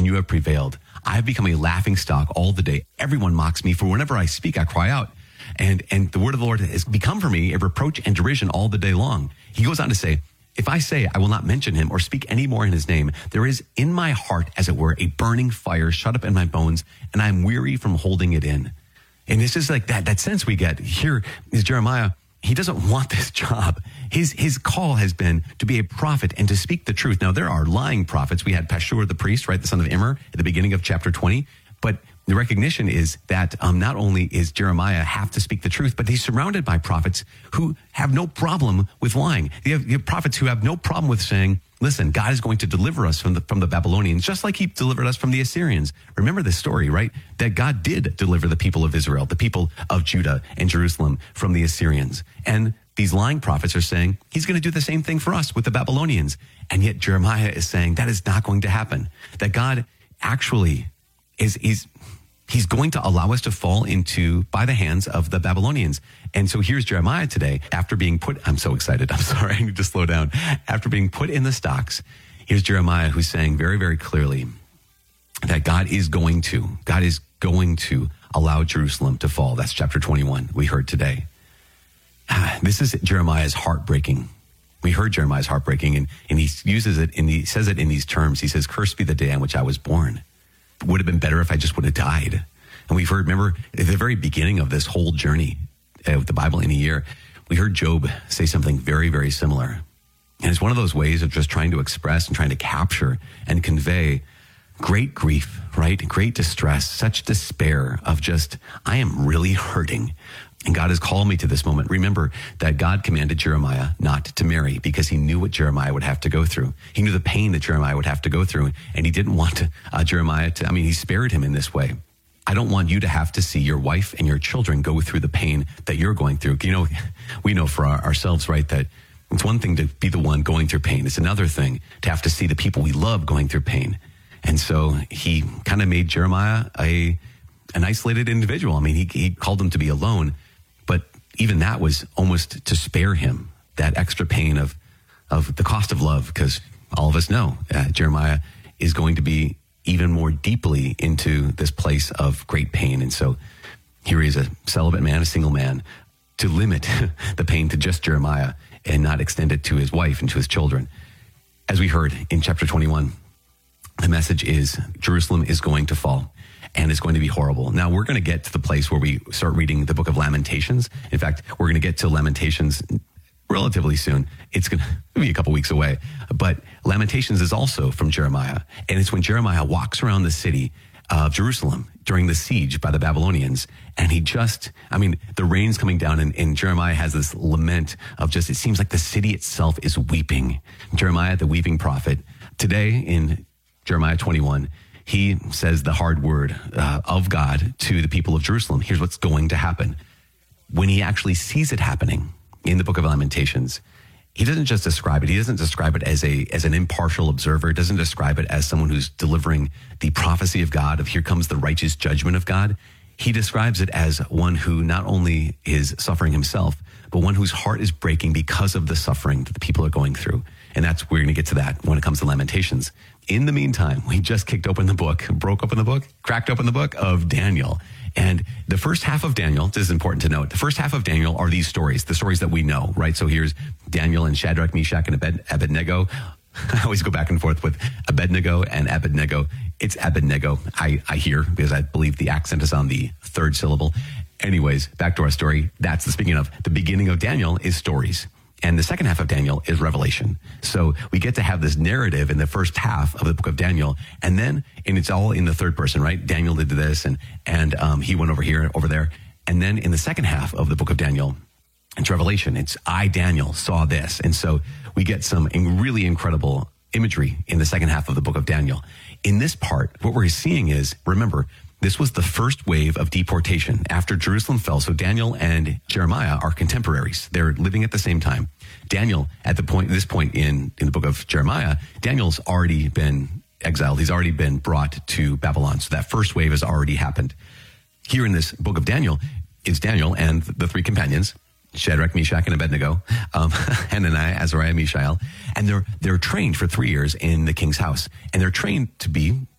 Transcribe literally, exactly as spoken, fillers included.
and you have prevailed. I have become a laughing stock all the day. Everyone mocks me, for whenever I speak, I cry out. And, and the word of the Lord has become for me a reproach and derision all the day long. He goes on to say, if I say I will not mention him or speak any more in his name, there is in my heart, as it were, a burning fire shut up in my bones, and I am weary from holding it in. And this is like that, that sense we get here is Jeremiah. He doesn't want this job. His, his call has been to be a prophet and to speak the truth. Now, there are lying prophets. We had Pashur the priest, right? The son of Immer at the beginning of chapter twenty. But the recognition is that um, not only is Jeremiah have to speak the truth, but he's surrounded by prophets who have no problem with lying. You have, you have prophets who have no problem with saying, listen, God is going to deliver us from the, from the Babylonians, just like he delivered us from the Assyrians. Remember this story, right? That God did deliver the people of Israel, the people of Judah and Jerusalem from the Assyrians. And these lying prophets are saying, he's going to do the same thing for us with the Babylonians. And yet Jeremiah is saying that is not going to happen. That God actually is, is, he's going to allow us to fall into by the hands of the Babylonians. And so here's Jeremiah today, after being put, I'm so excited. I'm sorry. I need to slow down. After being put in the stocks, here's Jeremiah who's saying very, very clearly that God is going to, God is going to allow Jerusalem to fall. That's chapter twenty-one we heard today. This is Jeremiah's heartbreaking. We heard Jeremiah's heartbreaking, and, and he uses it, and he says it in these terms. He says, cursed be the day on which I was born. Would have been better if I just would have died. And we've heard, remember, at the very beginning of this whole journey of the Bible in a year, we heard Job say something very, very similar. And it's one of those ways of just trying to express and trying to capture and convey great grief, right? Great distress, such despair of just, I am really hurting. And God has called me to this moment. Remember that God commanded Jeremiah not to marry because he knew what Jeremiah would have to go through. He knew the pain that Jeremiah would have to go through. And he didn't want to, uh, Jeremiah to, I mean, he spared him in this way. I don't want you to have to see your wife and your children go through the pain that you're going through. You know, we know for our, ourselves, right, that it's one thing to be the one going through pain. It's another thing to have to see the people we love going through pain. And so he kind of made Jeremiah a an isolated individual. I mean, he, he called him to be alone. But even that was almost to spare him that extra pain of of the cost of love, because all of us know uh, Jeremiah is going to be even more deeply into this place of great pain. And so here he is, a celibate man, a single man, to limit the pain to just Jeremiah and not extend it to his wife and to his children. As we heard in chapter twenty-one, the message is Jerusalem is going to fall. And it's going to be horrible. Now, we're going to get to the place where we start reading the book of Lamentations. In fact, we're going to get to Lamentations relatively soon. It's going to be a couple weeks away. But Lamentations is also from Jeremiah. And it's when Jeremiah walks around the city of Jerusalem during the siege by the Babylonians. And he just, I mean, the rain's coming down, and, and Jeremiah has this lament of just, it seems like the city itself is weeping. Jeremiah, the weeping prophet, today in Jeremiah twenty-one, he says the hard word uh, of God to the people of Jerusalem. Here's what's going to happen. When he actually sees it happening in the book of Lamentations, he doesn't just describe it. He doesn't describe it as a as an impartial observer. He doesn't describe it as someone who's delivering the prophecy of God, of here comes the righteous judgment of God. He describes it as one who not only is suffering himself, but one whose heart is breaking because of the suffering that the people are going through. And that's, we're going to get to that when it comes to Lamentations. In the meantime, we just kicked open the book, broke open the book, cracked open the book of Daniel. And the first half of Daniel, this is important to note, the first half of Daniel are these stories, the stories that we know, right? So here's Daniel and Shadrach, Meshach, and Abed- Abednego. I always go back and forth with Abednego and Abednego. It's Abednego, I, I hear, because I believe the accent is on the third syllable. Anyways, back to our story. That's the speaking of. The beginning of Daniel is stories. And the second half of Daniel is Revelation. So we get to have this narrative in the first half of the book of Daniel. And then, and it's all in the third person, right? Daniel did this, and, and um, he went over here, over there. And then in the second half of the book of Daniel, it's Revelation. It's I, Daniel, saw this. And so we get some really incredible imagery in the second half of the book of Daniel. In this part, what we're seeing is, remember, this was the first wave of deportation after Jerusalem fell. So Daniel and Jeremiah are contemporaries. They're living at the same time. Daniel, at the point, this point in, in the book of Jeremiah, Daniel's already been exiled. He's already been brought to Babylon. So that first wave has already happened. Here in this book of Daniel is Daniel and the three companions, Shadrach, Meshach, and Abednego, um, Hananiah, Azariah, Mishael, and they're they're trained for three years in the king's house, and they're trained to be